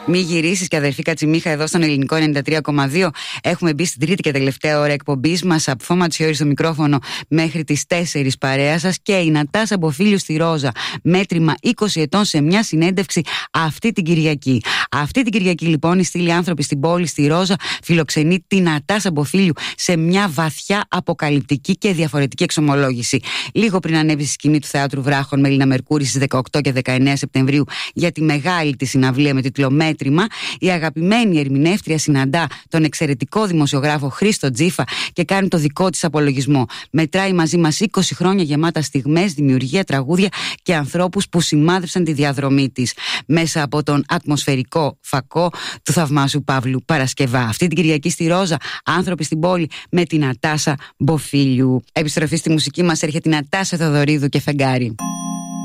Μη γυρίσεις και αδερφή Κατσιμίχα εδώ στον Ελληνικό 93,2. Έχουμε μπει στην τρίτη και τελευταία ώρα εκπομπής μας. Από Ματσιώρη στο μικρόφωνο μέχρι τις 4 παρέα σας. Και η Νατάσα Μποφίλιου στη Ρόζα. Μέτρημα 20 ετών σε μια συνέντευξη αυτή την Κυριακή. Αυτή την Κυριακή λοιπόν η Στήλη Άνθρωποι στην πόλη στη Ρόζα φιλοξενεί τη Νατάσα Μποφίλιου σε μια βαθιά αποκαλυπτική και διαφορετική εξομολόγηση. Λίγο πριν ανέβει στη σκηνή του Θεάτρου Βράχων με Έλληνα Μερκούρη στις 18 και 19 Σεπτεμβρίου για τη μεγάλη τη συναυλία με τίτλο Μέτρημα, η αγαπημένη ερμηνεύτρια συναντά τον εξαιρετικό δημοσιογράφο Χρήστο Τζίφα και κάνει το δικό της απολογισμό. Μετράει μαζί μας 20 χρόνια γεμάτα στιγμές, δημιουργία, τραγούδια και ανθρώπους που σημάδευσαν τη διαδρομή της μέσα από τον ατμοσφαιρικό φακό του θαυμάσιου Παύλου Παρασκευά. Αυτή την Κυριακή στη Ρόζα, Άνθρωποι στην πόλη με την Νατάσα Μποφίλιου. Επιστροφή στη μουσική μας, έρχεται η Νατάσα Θεοδωρίδου και Φεγγάρι.